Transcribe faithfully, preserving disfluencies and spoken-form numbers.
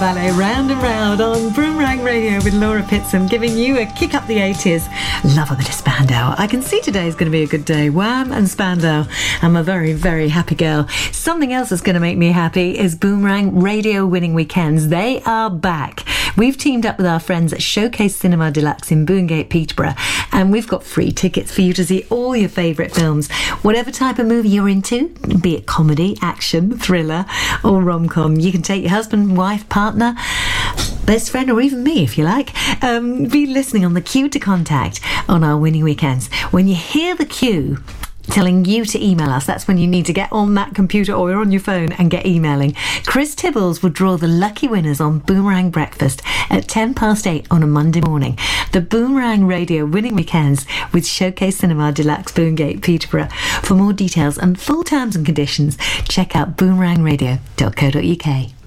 Ballet round and round on Boomerang Radio with Laura Pitson, giving you a kick up the eighties. Love a bit of Spandau. I can see today's going to be a good day. Wham and Spandau. I'm a very, very happy girl. Something else that's going to make me happy is Boomerang Radio Winning Weekends. They are back. We've teamed up with our friends at Showcase Cinema Deluxe in Boongate, Peterborough, and we've got free tickets for you to see all your favourite films. Whatever type of movie you're into, be it comedy, action, thriller or rom-com, you can take your husband, wife, partner, best friend or even me if you like. Um, be listening on the cue to contact on our Winning Weekends. When you hear the cue telling you to email us, that's when you need to get on that computer or on your phone and get emailing. Chris Tibbles will draw the lucky winners on Boomerang Breakfast at ten past eight on a Monday morning. The Boomerang Radio Winning Weekends with Showcase Cinema Deluxe, Boongate, Peterborough. For more details and full terms and conditions, check out boomerang radio dot co dot uk.